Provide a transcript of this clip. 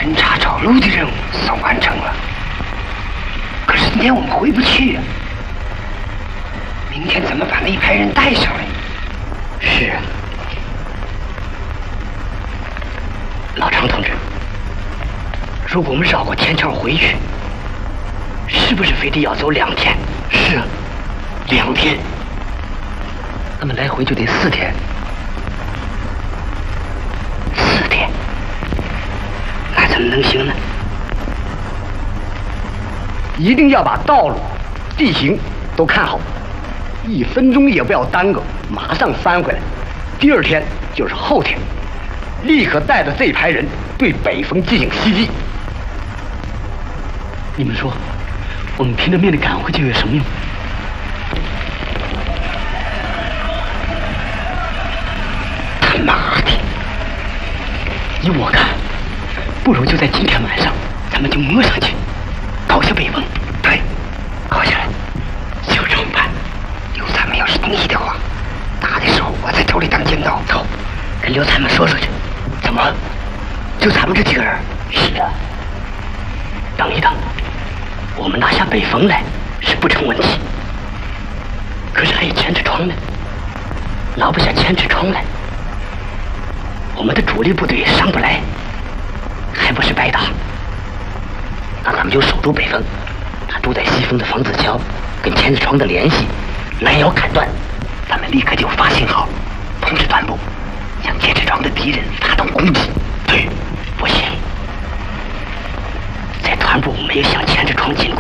侦察找路的任务算完成了，可是今天我们回不去啊。明天怎么把那一排人带上来？是啊，老常同志，如果我们绕过天桥回去，是不是非得要走2天？是啊，2天。那么来回就得4天。4天，那怎么能行呢？ 一定要把道路、地形都看好，1分钟也不要耽搁，马上翻回来。第2天就是后天，立刻带着这排人对北峰进行袭击。 你们说，我们拼了命的赶回去有什么用？他妈的！依我看，不如就在今天晚上，咱们就摸上去，搞下北峰。对，搞下来，就这么办。刘参们要是同意的话，打的时候我在头里当尖刀。走，跟刘参们说去。怎么？就咱们这几个人？是啊。等一等，我们拿下北峰来是不成问题，可是还有千尺窗呢，拿不下千尺窗来，我们的主力部队上不来，还不是白打？那咱们就守住北峰，他住在西峰的房子桥跟千尺窗的联系拦腰砍断，咱们立刻就发信号通知团部，向千尺窗的敌人发动攻击。对，不行，在团部没有向千尺窗进攻。